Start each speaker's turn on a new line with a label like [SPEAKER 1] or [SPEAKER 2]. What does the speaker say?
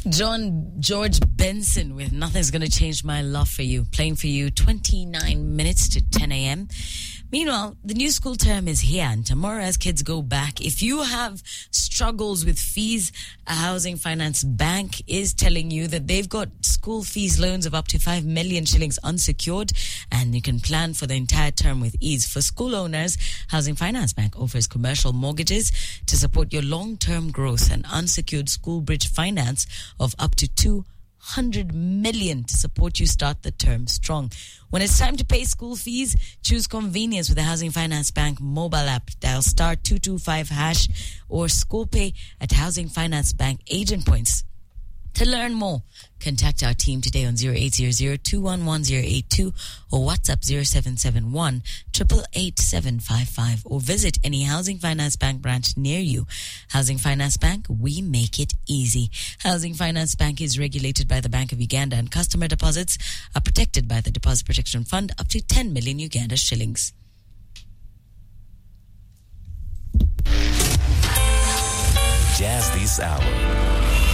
[SPEAKER 1] John George Benson with Nothing's Gonna Change My Love for You, playing for you 29 minutes to 10 a.m. Meanwhile, the new school term is here, and tomorrow as kids go back, if you have struggles with fees, a Housing Finance Bank is telling you that they've got school fees loans of up to 5 million shillings unsecured, and you can plan for the entire term with ease. For school owners, Housing Finance Bank offers commercial mortgages to support your long-term growth and unsecured school bridge finance of up to 200 million to support you start the term strong. When it's time to pay school fees, choose convenience with the Housing Finance Bank mobile app. Dial star 225 hash or score pay at Housing Finance Bank agent points. To learn more, contact our team today on 0800-211-082 or WhatsApp 0771 888 755 or visit any Housing Finance Bank branch near you. Housing Finance Bank, we make it easy. Housing Finance Bank is regulated by the Bank of Uganda, and customer deposits are protected by the Deposit Protection Fund up to 10 million Uganda shillings.
[SPEAKER 2] Jazz this hour.